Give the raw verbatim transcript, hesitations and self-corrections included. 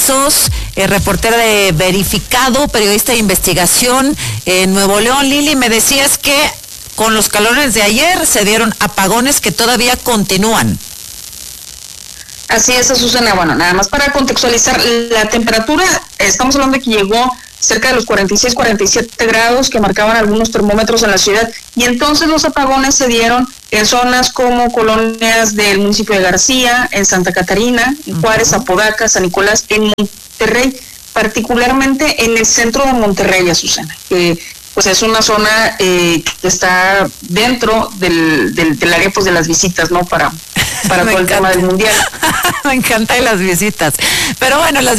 Rizos, eh, reportera de Verificado, periodista de investigación en Nuevo León. Lili, me decías que con los calores de ayer se dieron apagones que todavía continúan. Así es, Azucena. Bueno, nada más para contextualizar, la temperatura, estamos hablando de que llegó cerca de los cuarenta y seis, cuarenta y siete grados que marcaban algunos termómetros en la ciudad, y entonces los apagones se dieron en zonas como colonias del municipio de García, en Santa Catarina, en Juárez, Apodaca, San Nicolás, en Monterrey, particularmente en el centro de Monterrey, Azucena, que pues es una zona eh, que está dentro del, del, del área pues de las visitas, ¿no? Para, para todo el tema del mundial. Me encantan las visitas, pero bueno, las